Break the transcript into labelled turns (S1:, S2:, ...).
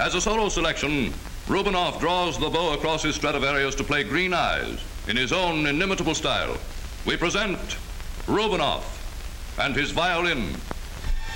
S1: As a solo selection, Rubinoff draws the bow across his Stradivarius to play Green Eyes in his own inimitable style. We present Rubinoff and his violin.